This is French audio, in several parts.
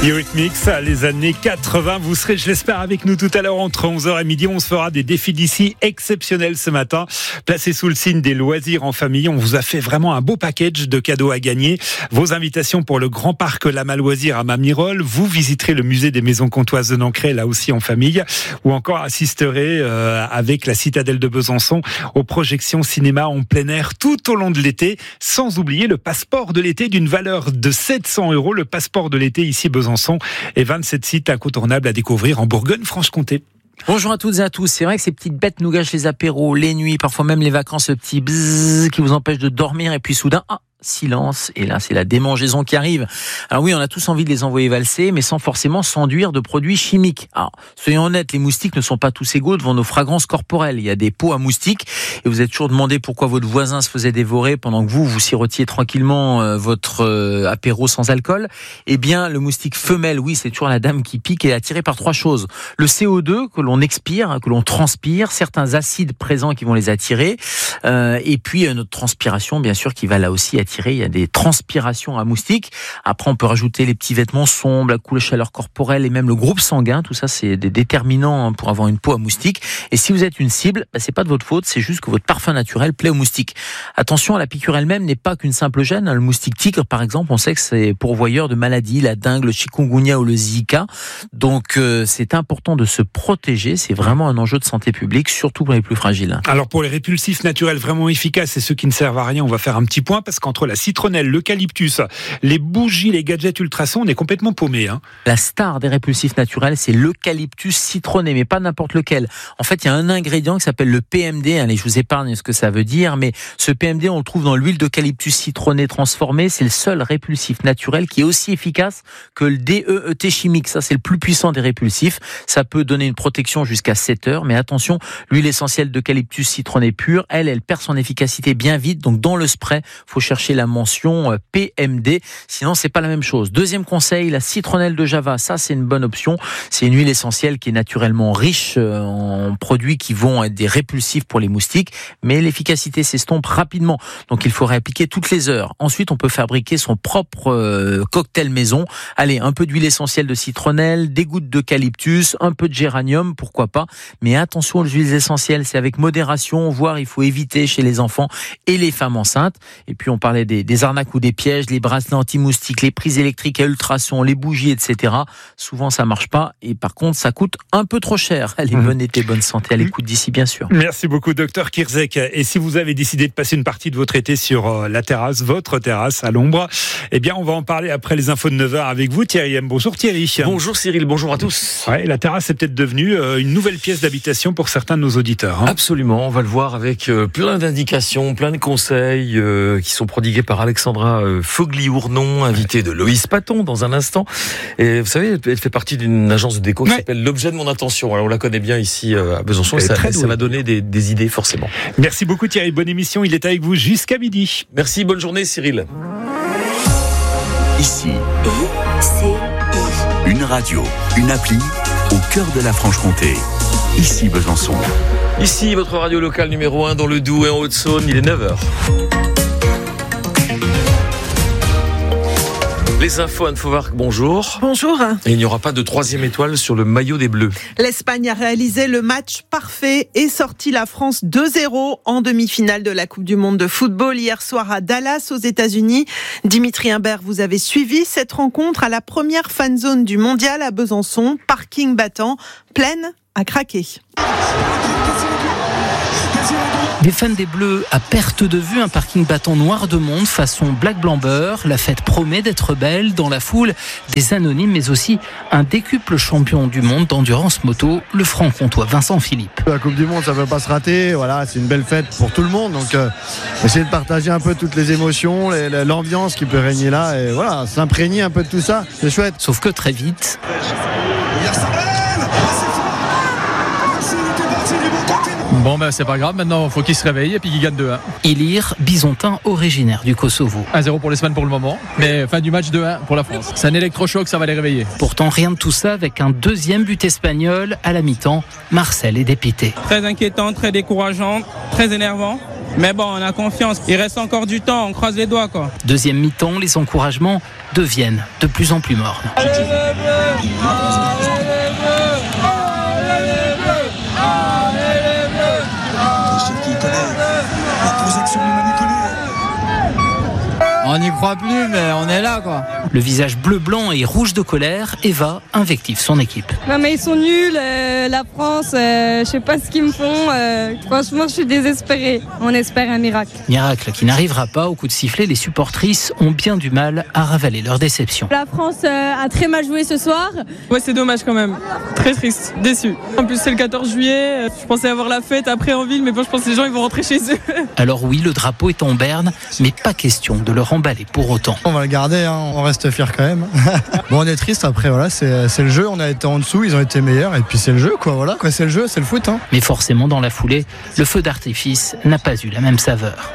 Eurythmics, les années 80. Vous serez, je l'espère, avec nous tout à l'heure entre 11h et midi. On se fera des défis d'ici exceptionnels ce matin. Placés sous le signe des loisirs en famille, on vous a fait vraiment un beau package de cadeaux à gagner. Vos invitations pour le Grand Parc Lama Loisirs à Mamirol. Vous visiterez le musée des Maisons Comtoises de Nancray, là aussi en famille. Ou encore assisterez avec la Citadelle de Besançon aux projections cinéma en plein air tout au long de l'été. Sans oublier le passeport de l'été d'une valeur de 700 €. Le passeport de l'été ici Besançon et 27 sites incontournables à découvrir en Bourgogne-Franche-Comté. Bonjour à toutes et à tous. C'est vrai que ces petites bêtes nous gâchent les apéros, les nuits, parfois même les vacances, le petit bzzz qui vous empêche de dormir et puis soudain, silence, et là c'est la démangeaison qui arrive. Alors oui, on a tous envie de les envoyer valser, mais sans forcément s'enduire de produits chimiques. Alors, soyons honnêtes, les moustiques ne sont pas tous égaux devant nos fragrances corporelles. Il y a des pots à moustiques, et vous êtes toujours demandé pourquoi votre voisin se faisait dévorer pendant que vous sirotiez tranquillement votre apéro sans alcool. Eh bien, le moustique femelle, oui, c'est toujours la dame qui pique et est attirée par trois choses. Le CO2 que l'on expire, que l'on transpire, certains acides présents qui vont les attirer, et puis notre transpiration, bien sûr, qui va là aussi attirer. Il y a des transpirations à moustiques. Après, on peut rajouter les petits vêtements sombres, la couleur chaleur corporelle et même le groupe sanguin. Tout ça, c'est des déterminants pour avoir une peau à moustiques. Et si vous êtes une cible, c'est pas de votre faute, c'est juste que votre parfum naturel plaît aux moustiques. Attention, la piqûre elle-même n'est pas qu'une simple gêne. Le moustique tigre, par exemple, on sait que c'est pourvoyeur de maladies, la dengue, le chikungunya ou le Zika. Donc, c'est important de se protéger. C'est vraiment un enjeu de santé publique, surtout pour les plus fragiles. Alors, pour les répulsifs naturels vraiment efficaces et ceux qui ne servent à rien, on va faire un petit point parce qu'entre la citronnelle, l'eucalyptus, les bougies, les gadgets ultrasons, on est complètement paumé. La star des répulsifs naturels, c'est l'eucalyptus citronné, mais pas n'importe lequel. En fait, il y a un ingrédient qui s'appelle le PMD. Allez, je vous épargne ce que ça veut dire, mais ce PMD, on le trouve dans l'huile d'eucalyptus citronné transformée. C'est le seul répulsif naturel qui est aussi efficace que le DEET chimique. Ça, c'est le plus puissant des répulsifs. Ça peut donner une protection jusqu'à 7 heures, mais attention, l'huile essentielle d'eucalyptus citronné pure, elle perd son efficacité bien vite. Donc, dans le spray, faut chercher la mention PMD, sinon c'est pas la même chose. Deuxième conseil, la citronnelle de Java, ça c'est une bonne option. C'est une huile essentielle qui est naturellement riche en produits qui vont être des répulsifs pour les moustiques, mais l'efficacité s'estompe rapidement. Donc il faut réappliquer toutes les heures. Ensuite, on peut fabriquer son propre cocktail maison. Allez, un peu d'huile essentielle de citronnelle, des gouttes d'eucalyptus, un peu de géranium, pourquoi pas. Mais attention aux huiles essentielles, c'est avec modération, voire il faut éviter chez les enfants et les femmes enceintes. Et puis on parlait des arnaques ou des pièges, les bracelets anti-moustiques, les prises électriques à ultrasons, les bougies, etc. Souvent, ça marche pas. Et par contre, ça coûte un peu trop cher. Allez, bon été, bonne santé à l'écoute d'ici, bien sûr. Merci beaucoup, Dr Kirzek. Et si vous avez décidé de passer une partie de votre été sur la terrasse, votre terrasse à l'ombre, eh bien, on va en parler après les infos de 9h avec vous, Thierry M. Bonjour, Thierry. Bonjour, Cyril. Bonjour à tous. Ouais, la terrasse est peut-être devenue une nouvelle pièce d'habitation pour certains de nos auditeurs. Absolument. On va le voir avec plein d'indications, plein de conseils qui sont prodigués par Alexandra Fogli-Ournon, invitée de Loïs Paton dans un instant. Et vous savez, elle fait partie d'une agence de déco qui s'appelle L'Objet de mon attention. Alors, on la connaît bien ici à Besançon et ça va donner des idées forcément. Merci beaucoup Thierry, bonne émission. Il est avec vous jusqu'à midi. Merci, bonne journée Cyril. Ici, une radio, une appli au cœur de la Franche-Comté. Ici Besançon. Ici, votre radio locale numéro 1 dans le Doubs et en Haute-Saône, il est 9h. Les infos, Anne Fauvarc, bonjour. Bonjour. Et il n'y aura pas de 3e étoile sur le maillot des Bleus. L'Espagne a réalisé le match parfait et sorti la France 2-0 en demi-finale de la Coupe du Monde de football hier soir à Dallas aux États-Unis. Dimitri Imbert, vous avez suivi cette rencontre à la première fan zone du mondial à Besançon, parking battant, pleine à craquer. Des fans des Bleus à perte de vue, un parking battant noir de monde façon Black Blamber. La fête promet d'être belle. Dans la foule, des anonymes, mais aussi un décuple champion du monde d'endurance moto, le franc-comtois Vincent Philippe. La Coupe du Monde, ça ne peut pas se rater. Voilà, c'est une belle fête pour tout le monde. Donc, essayer de partager un peu toutes les émotions, l'ambiance qui peut régner là. Et voilà, s'imprégner un peu de tout ça, c'est chouette. Sauf que très vite... Bon ben c'est pas grave, maintenant il faut qu'il se réveille et puis qu'il gagne 2-1. Ilir, bisontin originaire du Kosovo. 1-0 pour l'Espagne pour le moment, mais fin du match 2-1 pour la France. C'est un électrochoc, ça va les réveiller. Pourtant rien de tout ça avec un deuxième but espagnol à la mi-temps. Marcel est dépité. Très inquiétant, très décourageant, très énervant. Mais bon, on a confiance. Il reste encore du temps, on croise les doigts, quoi. Deuxième mi-temps, les encouragements deviennent de plus en plus mornes. On n'y croit plus, mais on est là, quoi. Le visage bleu, blanc et rouge de colère, Eva invective son équipe. Non mais ils sont nuls, la France, je sais pas ce qu'ils me font. Franchement, je suis désespérée. On espère un miracle. Miracle qui n'arrivera pas. Au coup de sifflet, les supportrices ont bien du mal à ravaler leur déception. La France a très mal joué ce soir. Ouais, c'est dommage quand même. Très triste, déçu. En plus, c'est le 14 juillet. Je pensais avoir la fête après en ville, mais bon, je pense que les gens ils vont rentrer chez eux. Alors oui, le drapeau est en berne, mais pas question de le remballer pour autant. On va le garder, on reste fiers quand même. Bon, on est triste après, voilà, c'est le jeu. On a été en dessous, ils ont été meilleurs, et puis c'est le jeu, quoi. Voilà, quoi, c'est le jeu, c'est le foot. Mais forcément, dans la foulée, le feu d'artifice n'a pas eu la même saveur.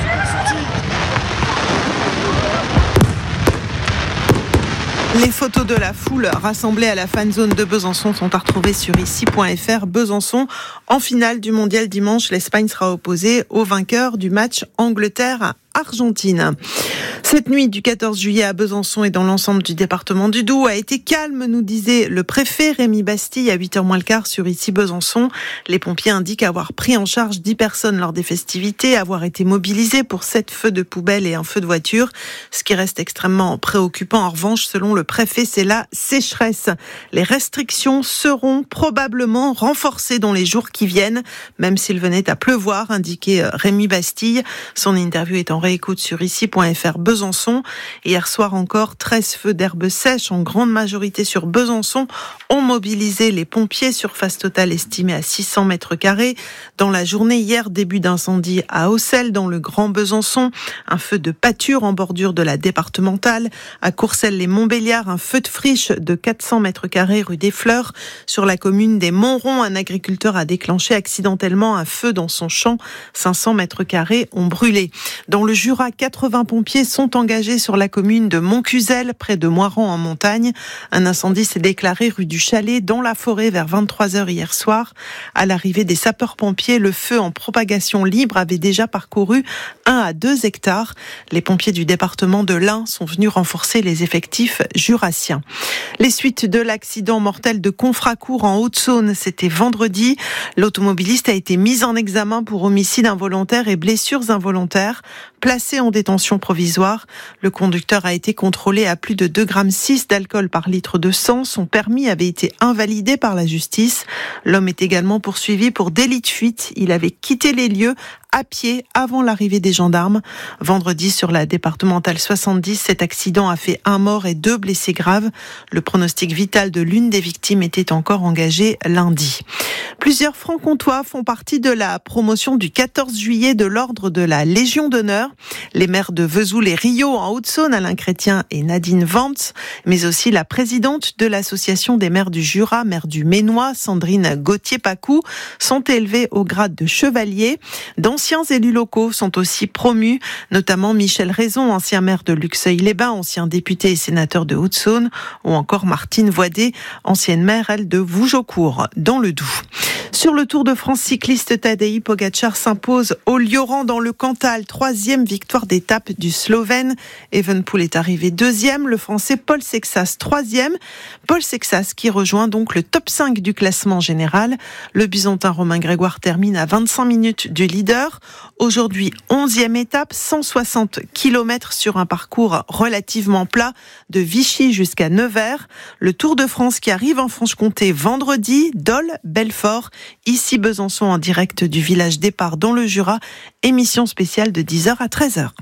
Les photos de la foule rassemblée à la fan zone de Besançon sont à retrouver sur ici.fr. Besançon, en finale du mondial dimanche, l'Espagne sera opposée au vainqueur du match Angleterre-Argentine. Cette nuit du 14 juillet à Besançon et dans l'ensemble du département du Doubs a été calme, nous disait le préfet Rémi Bastille à 8h moins le quart sur ici Besançon. Les pompiers indiquent avoir pris en charge 10 personnes lors des festivités, avoir été mobilisés pour 7 feux de poubelle et un feu de voiture. Ce qui reste extrêmement préoccupant, en revanche, selon le préfet, c'est la sécheresse. Les restrictions seront probablement renforcées dans les jours qui viennent, même s'il venait à pleuvoir, indiquait Rémi Bastille. Son interview est en réécoute sur ici.fr Besançon. Hier soir encore, 13 feux d'herbe sèche, en grande majorité sur Besançon, ont mobilisé les pompiers, surface totale estimée à 600 mètres carrés. Dans la journée hier, début d'incendie à Auxelles, dans le Grand Besançon, un feu de pâture en bordure de la départementale. À Courcelles-les-Montbéliards, un feu de friche de 400 mètres carrés rue des Fleurs. Sur la commune des Montrons, un agriculteur a déclenché accidentellement un feu dans son champ. 500 mètres carrés ont brûlé. Dans le Jura, 80 pompiers sont engagés sur la commune de Montcuzel, près de Moiran en montagne. Un incendie s'est déclaré rue du Chalet, dans la forêt, vers 23h hier soir. À l'arrivée des sapeurs-pompiers, le feu en propagation libre avait déjà parcouru 1 à 2 hectares. Les pompiers du département de l'Ain sont venus renforcer les effectifs jurassiens. Les suites de l'accident mortel de Confracourt en Haute-Saône, c'était vendredi. L'automobiliste a été mis en examen pour homicide involontaire et blessures involontaires. Placé en détention provisoire, le conducteur a été contrôlé à plus de 2,6 g d'alcool par litre de sang. Son permis avait été invalidé par la justice. L'homme est également poursuivi pour délit de fuite. Il avait quitté les lieux à pied avant l'arrivée des gendarmes. Vendredi, sur la départementale 70, cet accident a fait 1 mort et 2 blessés graves. Le pronostic vital de l'une des victimes était encore engagé lundi. Plusieurs Francs-Comtois font partie de la promotion du 14 juillet de l'ordre de la Légion d'honneur. Les maires de Vesoul et Rio en Haute-Saône, Alain Chrétien et Nadine Vance, mais aussi la présidente de l'association des maires du Jura, maire du Ménois, Sandrine Gauthier-Pacou, sont élevés au grade de chevalier. D'anciens élus locaux sont aussi promus, notamment Michel Raison, ancien maire de Luxeuil-les-Bains, ancien député et sénateur de Haute-Saône, ou encore Martine Voidet, ancienne maire, elle, de Vougeaucourt, dans le Doubs. Sur le Tour de France cycliste, Tadej Pogačar s'impose au Lioran dans le Cantal. 3e victoire d'étape du Slovène. Evenepoel est arrivé 2e. Le Français Paul Sexas 3e. Paul Sexas qui rejoint donc le top 5 du classement général. Le Byzantin Romain Grégoire termine à 25 minutes du leader. Aujourd'hui, 11e étape, 160 km sur un parcours relativement plat de Vichy jusqu'à Nevers. Le Tour de France qui arrive en Franche-Comté vendredi, Dole, Belfort. Ici Besançon en direct du village départ dans le Jura. Émission spéciale de 10h à 13h.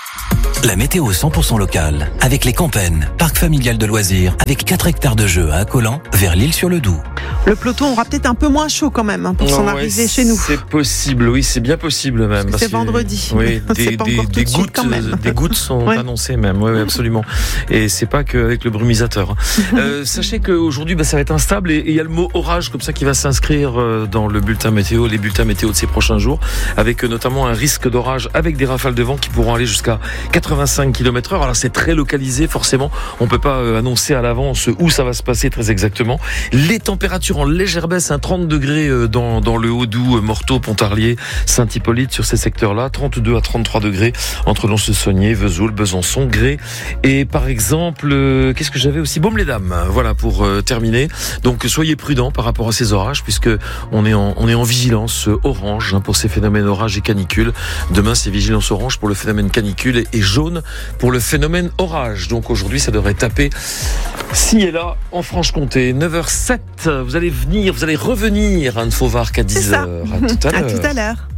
La météo 100% locale avec les Campennes, parc familial de loisirs avec 4 hectares de jeux à Accolan vers l'Île-sur-le-Doubs. Le peloton aura peut-être un peu moins chaud quand même pour s'en arriver chez nous. C'est possible, oui, c'est bien possible même. Parce que c'est vendredi. Oui, c'est pas encore tout de suite quand même. Des gouttes sont annoncées même, oui, absolument. Et c'est pas qu'avec le brumisateur. Sachez qu'aujourd'hui, ça va être instable et il y a le mot orage comme ça qui va s'inscrire dans le bulletin météo, les bulletins météo de ces prochains jours, avec notamment un risque d'orage avec des rafales de vent qui pourront aller jusqu'à 85 km/h. Alors c'est très localisé, forcément. On peut pas annoncer à l'avance où ça va se passer très exactement. Les températures en légère baisse, 30 degrés dans le Haut-Doubs, Morteau, Pontarlier, Saint-Hippolyte, sur ces secteurs-là. 32 à 33 degrés entre Lons-le-Saunier, Vesoul, Besançon, Grès. Et par exemple, qu'est-ce que j'avais aussi? Baume-les-Dames. Voilà, pour terminer. Donc soyez prudents par rapport à ces orages, puisque on est en vigilance orange pour ces phénomènes orage et canicule. Demain, c'est vigilance orange pour le phénomène canicule et jaune pour le phénomène orage. Donc aujourd'hui, ça devrait taper ci et là en Franche-Comté. 9h07, vous allez revenir, Anne Fauvarc, à 10h. À tout à l'heure. À tout à l'heure.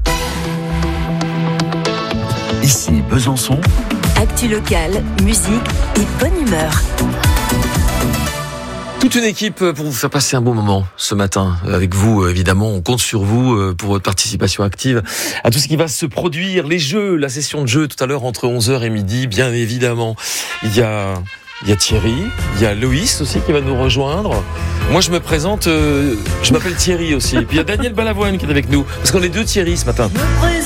Ici Besançon. Actu locale, musique et bonne humeur. Toute une équipe pour vous faire passer un bon moment ce matin avec vous, évidemment. On compte sur vous pour votre participation active à tout ce qui va se produire, les jeux, la session de jeu tout à l'heure entre 11h et midi, bien évidemment. Il y a Thierry, il y a Loïs aussi qui va nous rejoindre. Moi je me présente, je m'appelle Thierry aussi. Et puis il y a Daniel Balavoine qui est avec nous, parce qu'on est deux Thierry ce matin.